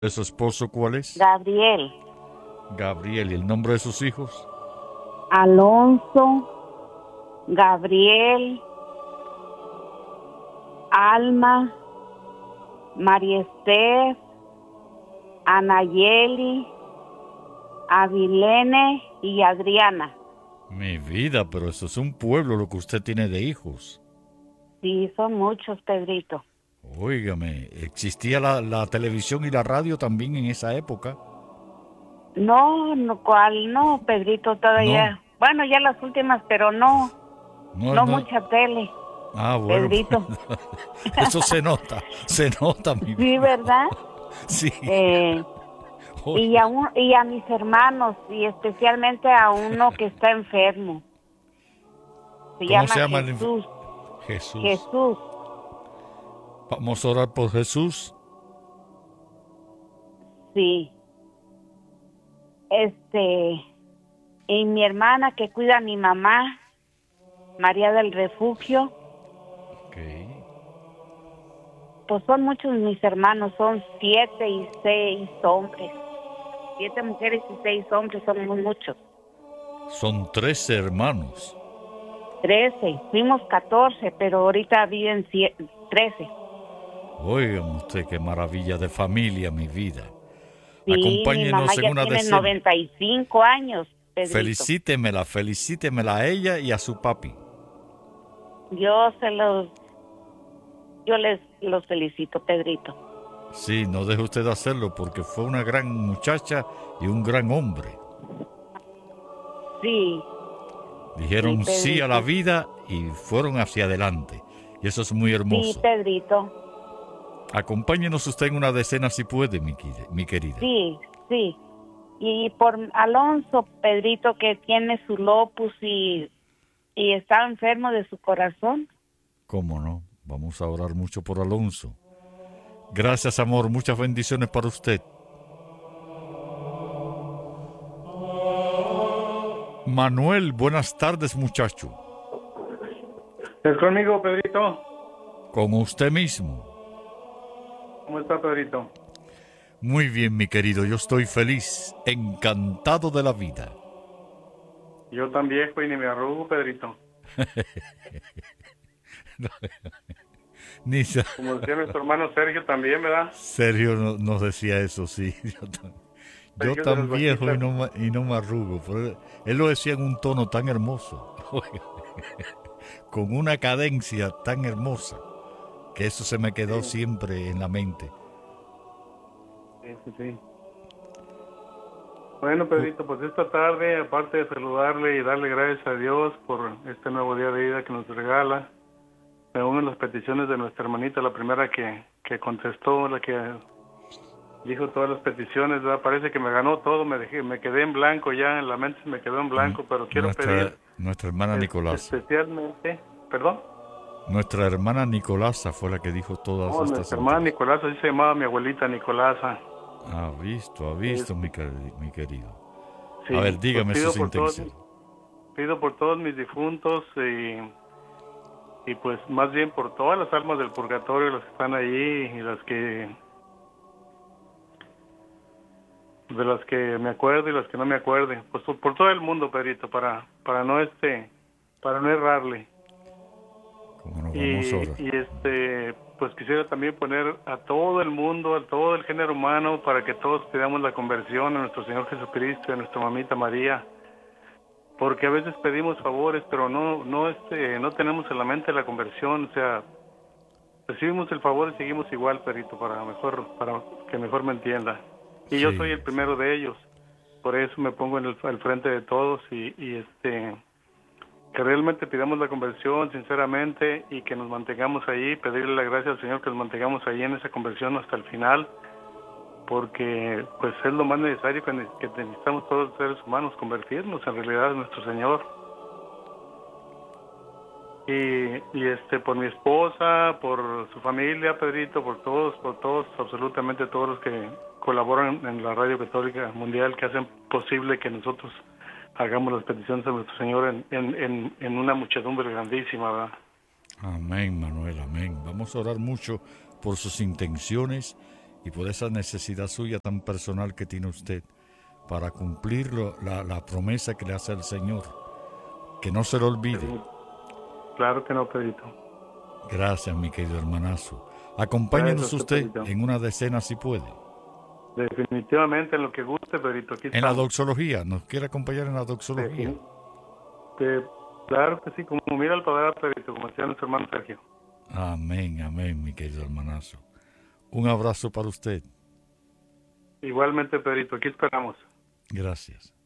¿De su esposo cuál es? Gabriel, Gabriel. ¿Y el nombre de sus hijos? Alonso, Gabriel, Alma, María Esther, Anayeli, Avilene y Adriana. Mi vida, pero eso es un pueblo lo que usted tiene de hijos. Sí, son muchos, Pedrito. Óigame, ¿existía la televisión y la radio también en esa época? No, no, ¿cuál? No, Pedrito, No, todavía. Bueno, ya las últimas, pero no, no, no no. mucha tele, Ah, bueno, Pedrito. pues, eso se nota, mi Sí, vida. ¿verdad? Sí, Eh, oiga, y a mis hermanos, y especialmente a uno que está enfermo. Se ¿cómo se llama llama Jesús. Jesús? Jesús, Vamos a orar por Jesús. sí. Y mi hermana que cuida a mi mamá, María del Refugio. Ok. Pues son muchos mis hermanos, son 7 y 6 hombres. 7 mujeres y 6 hombres, somos muchos. Son 13 hermanos. 13, fuimos 14, pero ahorita viven 13. Oigan usted, qué maravilla de familia, mi vida. Sí, mi mamá Acompáñenos en ya una tiene decena. 95 años, Pedrito. Felicítemela a ella y a su papi. Yo se los, yo les los felicito, Pedrito. Sí, no deje usted de hacerlo porque fue una gran muchacha y un gran hombre. Sí, sí, Dijeron sí a la Pedrito. vida y fueron hacia adelante. Y eso es muy Sí, hermoso. Pedrito. Acompáñenos usted en una decena si puede, mi querida. Sí, sí. Y por Alonso, Pedrito, que tiene su lupus y está enfermo de su corazón. ¿Cómo no? Vamos a orar mucho por Alonso. Gracias, amor. Muchas bendiciones para usted. Manuel, buenas tardes, muchacho. ¿Es conmigo, Pedrito? Con usted mismo. ¿Cómo está, Pedrito? Muy bien, mi querido. Yo estoy feliz, encantado de la vida. Yo tan viejo y ni me arrugo, Pedrito. Ni sa- Como decía nuestro hermano Sergio también, ¿verdad? Sergio nos decía eso, sí. Yo Sergio de las tan viejo vaquitas. y no me arrugo. Pero él lo decía en un tono tan hermoso, con una cadencia tan hermosa, que eso se me quedó Sí, siempre en la mente. sí, sí, sí. Bueno, Pedrito, pues esta tarde, aparte de saludarle y darle gracias a Dios por este nuevo día de vida que nos regala, me unen las peticiones de nuestra hermanita, la primera que contestó, la que dijo todas las peticiones, ¿verdad? Parece que me ganó todo, me quedé en blanco ya, en la mente se me quedó en blanco, pero quiero pedir Nuestra hermana Nicolasa. especialmente, perdón. Nuestra hermana Nicolasa fue la que dijo todas Oh, estas nuestra hermana anteriores. Nicolasa, así se llamaba mi abuelita Nicolasa. Ha Es- visto, mi querido. A ver, sí, pues dígame sus intenciones. pido por todos mis difuntos y pues más bien por todas las almas del purgatorio, las que están allí y las que de las que me acuerdo y las que no me acuerde, pues por todo el mundo, Pedrito, para no errarle. ¿Cómo nos vamos a Y, orar? pues quisiera también poner a todo el mundo, a todo el género humano, para que todos pidamos la conversión a nuestro Señor Jesucristo y a nuestra mamita María, porque a veces pedimos favores, pero no tenemos en la mente la conversión, o sea, recibimos el favor y seguimos igual, perito, para que mejor me entienda. Y yo soy Sí, el sí. primero de ellos, por eso me pongo al frente de todos que realmente pidamos la conversión sinceramente y que nos mantengamos ahí, pedirle la gracia al Señor que nos mantengamos ahí en esa conversión hasta el final, porque pues es lo más necesario que necesitamos todos los seres humanos, convertirnos en realidad en nuestro Señor. Por mi esposa, por su familia, Pedrito, por todos, absolutamente todos los que colaboran en la Radio Católica Mundial, que hacen posible que nosotros hagamos las peticiones a nuestro Señor en una muchedumbre grandísima, ¿verdad? Amén, Manuel, amén. Vamos a orar mucho por sus intenciones y por esa necesidad suya tan personal que tiene usted para cumplir la promesa que le hace el Señor. Que no se lo olvide. Claro que no, Pedrito. Gracias, mi querido hermanazo. Acompáñenos usted en una decena si puede. Definitivamente, en lo que guste, Pedrito. Aquí en la doxología. ¿Nos quiere acompañar en la doxología? Claro que sí, como mira el Padre, Pedrito, como decía nuestro hermano Sergio. Amén, amén, mi querido hermanazo. Un abrazo para usted. Igualmente, Pedrito, aquí esperamos. Gracias.